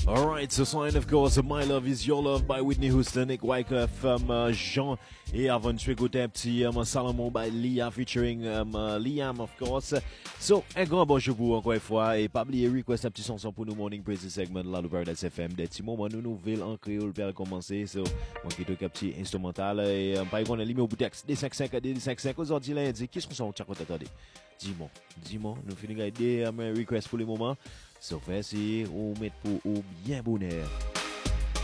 Alright, ce son, and of course, My Love Is Your Love by Whitney Houston, Nick Wyclef, Jean, et avant de écouter un petit Salomon by Lia featuring Liam, of course. So, un grand bonjour pour vous encore une fois, et pas oublier request un petit chanson pour nous Morning Praise segment là, le Paradise FM, des petits moments nous nouvelles en créole pour commencer. So, on quitte un petit instrumental, et par exemple, on a limé au bout texte, D55 à D55, aujourd'hui lundi, qu'est-ce qu'on s'en tient compte, attendez? Dis-moi, nous finissons avec des requests pour le moment. So, merci, ou mettre pour ou bien bonheur.